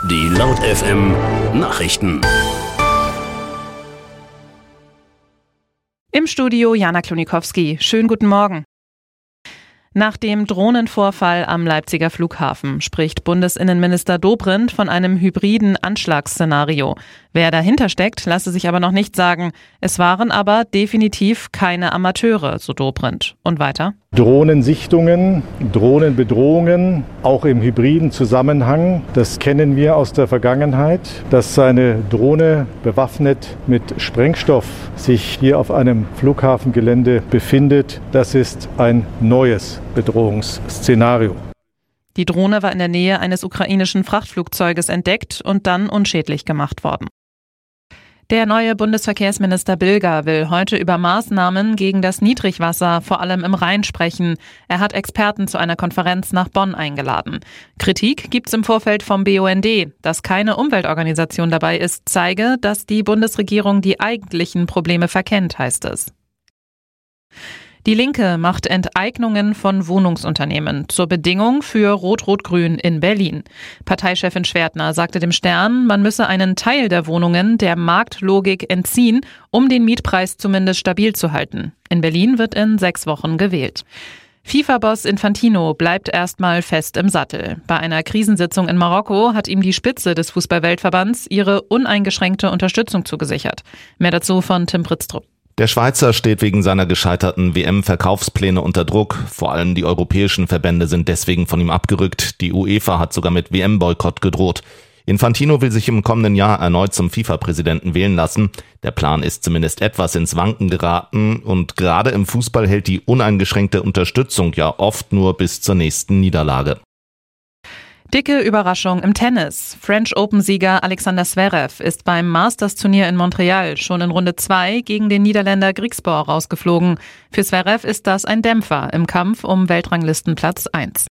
Die Laut FM Nachrichten. Im Studio Jana Klonikowski. Schönen guten Morgen. Nach dem Drohnenvorfall am Leipziger Flughafen spricht Bundesinnenminister Dobrindt von einem hybriden Anschlagsszenario. Wer dahinter steckt, lasse sich aber noch nicht sagen. Es waren aber definitiv keine Amateure, so Dobrindt. Und weiter? Drohnensichtungen, Drohnenbedrohungen, auch im hybriden Zusammenhang, das kennen wir aus der Vergangenheit. Dass eine Drohne bewaffnet mit Sprengstoff sich hier auf einem Flughafengelände befindet, das ist ein neues Bedrohungsszenario. Die Drohne war in der Nähe eines ukrainischen Frachtflugzeuges entdeckt und dann unschädlich gemacht worden. Der neue Bundesverkehrsminister Bilger will heute über Maßnahmen gegen das Niedrigwasser, vor allem im Rhein, sprechen. Er hat Experten zu einer Konferenz nach Bonn eingeladen. Kritik gibt's im Vorfeld vom BUND. Dass keine Umweltorganisation dabei ist, zeige, dass die Bundesregierung die eigentlichen Probleme verkennt, heißt es. Die Linke macht Enteignungen von Wohnungsunternehmen zur Bedingung für Rot-Rot-Grün in Berlin. Parteichefin Schwertner sagte dem Stern, man müsse einen Teil der Wohnungen der Marktlogik entziehen, um den Mietpreis zumindest stabil zu halten. In Berlin wird in 6 Wochen gewählt. FIFA-Boss Infantino bleibt erstmal fest im Sattel. Bei einer Krisensitzung in Marokko hat ihm die Spitze des Fußball-Weltverbands ihre uneingeschränkte Unterstützung zugesichert. Mehr dazu von Tim Pritztrup. Der Schweizer steht wegen seiner gescheiterten WM-Verkaufspläne unter Druck. Vor allem die europäischen Verbände sind deswegen von ihm abgerückt. Die UEFA hat sogar mit WM-Boykott gedroht. Infantino will sich im kommenden Jahr erneut zum FIFA-Präsidenten wählen lassen. Der Plan ist zumindest etwas ins Wanken geraten. Und gerade im Fußball hält die uneingeschränkte Unterstützung ja oft nur bis zur nächsten Niederlage. Dicke Überraschung im Tennis. French Open-Sieger Alexander Zverev ist beim Masters-Turnier in Montreal schon in Runde 2 gegen den Niederländer Griekspoor rausgeflogen. Für Zverev ist das ein Dämpfer im Kampf um Weltranglistenplatz 1.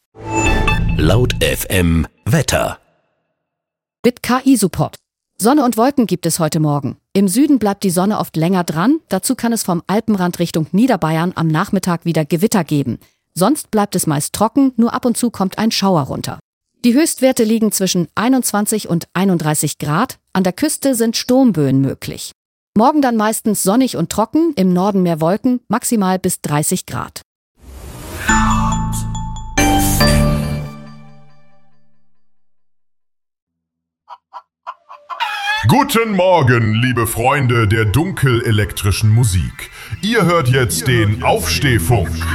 Laut FM Wetter. Mit KI-Support. Sonne und Wolken gibt es heute Morgen. Im Süden bleibt die Sonne oft länger dran. Dazu kann es vom Alpenrand Richtung Niederbayern am Nachmittag wieder Gewitter geben. Sonst bleibt es meist trocken, nur ab und zu kommt ein Schauer runter. Die Höchstwerte liegen zwischen 21 und 31 Grad. An der Küste sind Sturmböen möglich. Morgen dann meistens sonnig und trocken, im Norden mehr Wolken, maximal bis 30 Grad. Guten Morgen, liebe Freunde der dunkelelektrischen Musik. Ihr hört jetzt den Aufstehfunk.